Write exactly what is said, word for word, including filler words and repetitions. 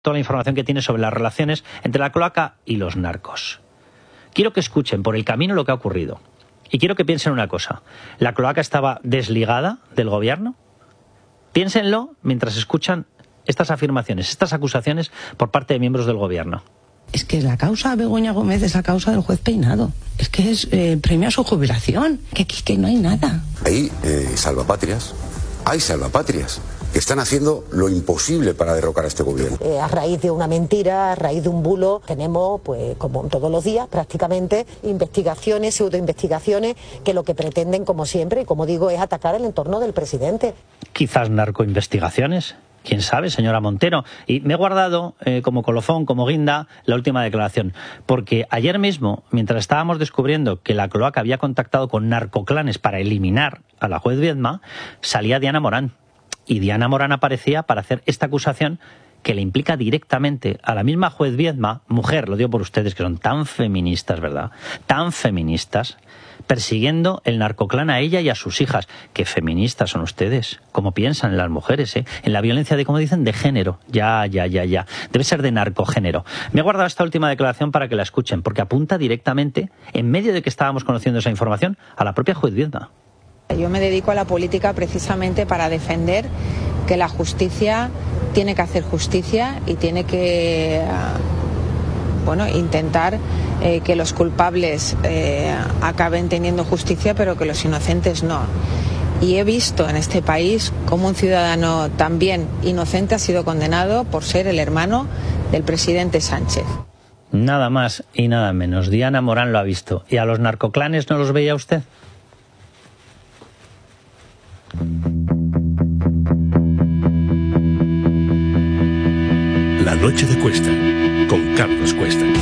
toda la información que tiene sobre las relaciones entre la cloaca y los narcos. Quiero que escuchen por el camino lo que ha ocurrido. Y quiero que piensen una cosa. ¿La cloaca estaba desligada del gobierno? Piénsenlo mientras escuchan estas afirmaciones, estas acusaciones por parte de miembros del gobierno. Es que la causa Begoña Gómez es la causa del juez Peinado. Es que es eh, premio a su jubilación. Que aquí que no hay nada. Hay eh, salvapatrias. Hay salvapatrias que están haciendo lo imposible para derrocar a este gobierno. Eh, a raíz de una mentira, a raíz de un bulo, tenemos, pues como todos los días, prácticamente, investigaciones, pseudoinvestigaciones, que lo que pretenden, como siempre, y como digo, es atacar el entorno del presidente. Quizás narcoinvestigaciones. ¿Quién sabe, señora Montero? Y me he guardado eh, como colofón, como guinda, la última declaración. Porque ayer mismo, mientras estábamos descubriendo que la cloaca había contactado con narcoclanes para eliminar a la juez Viedma, salía Diana Morán. Y Diana Morán aparecía para hacer esta acusación que le implica directamente a la misma juez Viedma, mujer, lo digo por ustedes que son tan feministas, ¿verdad? Tan feministas, persiguiendo el narcoclán a ella y a sus hijas. Qué feministas son ustedes, cómo piensan en las mujeres, ¿eh? En la violencia de, como dicen, de género. Ya, ya, ya, ya. Debe ser de narcogénero. Me he guardado esta última declaración para que la escuchen, porque apunta directamente, en medio de que estábamos conociendo esa información, a la propia juez Viedma. Yo me dedico a la política precisamente para defender que la justicia tiene que hacer justicia y tiene que, bueno, intentar eh, que los culpables eh, acaben teniendo justicia, pero que los inocentes no. Y he visto en este país cómo un ciudadano también inocente ha sido condenado por ser el hermano del presidente Sánchez. Nada más y nada menos. Diana Morán lo ha visto. ¿Y a los narcoclanes no los veía usted? La noche de Cuesta, con Carlos Cuesta.